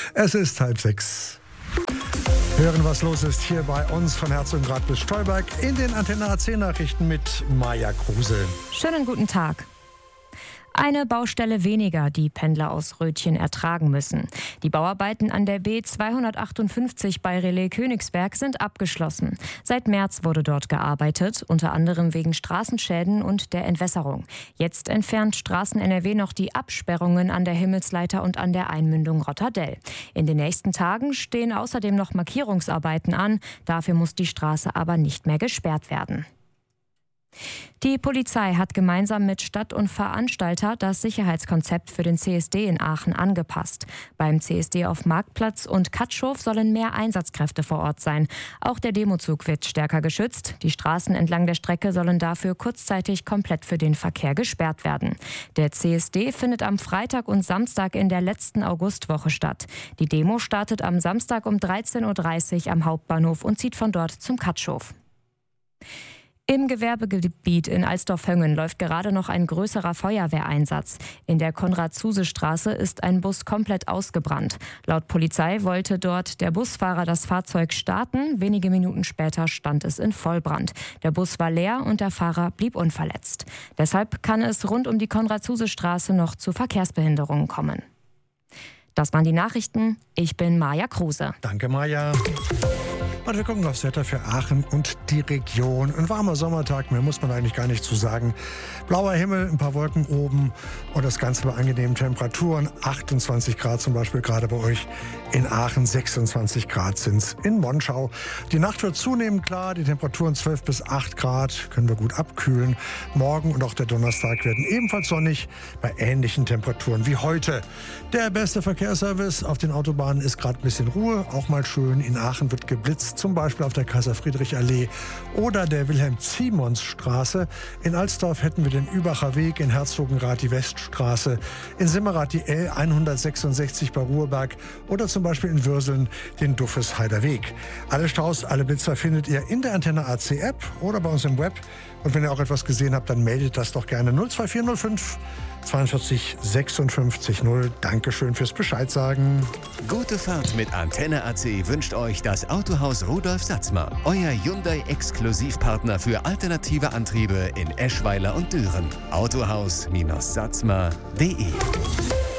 Es ist 5:30. Hören, was los ist hier bei uns von Herzogenrath bis Stolberg in den Antenne AC Nachrichten mit Maja Kruse. Schönen guten Tag. Eine Baustelle weniger, die Pendler aus Rötchen ertragen müssen. Die Bauarbeiten an der B258 bei Relais-Königsberg sind abgeschlossen. Seit März wurde dort gearbeitet, unter anderem wegen Straßenschäden und der Entwässerung. Jetzt entfernt Straßen NRW noch die Absperrungen an der Himmelsleiter und an der Einmündung Rotterdell. In den nächsten Tagen stehen außerdem noch Markierungsarbeiten an. Dafür muss die Straße aber nicht mehr gesperrt werden. Die Polizei hat gemeinsam mit Stadt und Veranstalter das Sicherheitskonzept für den CSD in Aachen angepasst. Beim CSD auf Marktplatz und Katschow sollen mehr Einsatzkräfte vor Ort sein. Auch der Demozug wird stärker geschützt. Die Straßen entlang der Strecke sollen dafür kurzzeitig komplett für den Verkehr gesperrt werden. Der CSD findet am Freitag und Samstag in der letzten Augustwoche statt. Die Demo startet am Samstag um 13:30 Uhr am Hauptbahnhof und zieht von dort zum Katschow. Im Gewerbegebiet in Alsdorf-Höngen läuft gerade noch ein größerer Feuerwehreinsatz. In der Konrad-Zuse-Straße ist ein Bus komplett ausgebrannt. Laut Polizei wollte dort der Busfahrer das Fahrzeug starten. Wenige Minuten später stand es in Vollbrand. Der Bus war leer und der Fahrer blieb unverletzt. Deshalb kann es rund um die Konrad-Zuse-Straße noch zu Verkehrsbehinderungen kommen. Das waren die Nachrichten. Ich bin Maja Kruse. Danke, Maja. Und wir gucken aufs Wetter für Aachen und die Region. Ein warmer Sommertag, mehr muss man eigentlich gar nicht zu sagen. Blauer Himmel, ein paar Wolken oben und das Ganze bei angenehmen Temperaturen. 28 Grad zum Beispiel gerade bei euch in Aachen, 26 Grad sind es in Monschau. Die Nacht wird zunehmend klar, die Temperaturen 12 bis 8 Grad, können wir gut abkühlen. Morgen und auch der Donnerstag werden ebenfalls sonnig bei ähnlichen Temperaturen wie heute. Der beste Verkehrsservice auf den Autobahnen ist gerade ein bisschen Ruhe, auch mal schön. In Aachen wird geblitzt, zum Beispiel auf der Kaiser-Friedrich-Allee oder der Wilhelm-Ziemons-Straße. In Alsdorf hätten wir den Übacher Weg, in Herzogenrath die Weststraße, in Simmerath die L166 bei Ruheberg oder zum Beispiel in Würseln den Duffesheider Weg. Alle Staus, alle Blitzer findet ihr in der Antenne AC App oder bei uns im Web. Und wenn ihr auch etwas gesehen habt, dann meldet das doch gerne 02405 42 56 0. Dankeschön fürs Bescheid sagen. Gute Fahrt mit Antenne AC wünscht euch das Autohaus Rudolf Satzmer. Euer Hyundai-Exklusivpartner für alternative Antriebe in Eschweiler und Düren. Autohaus-satzmer.de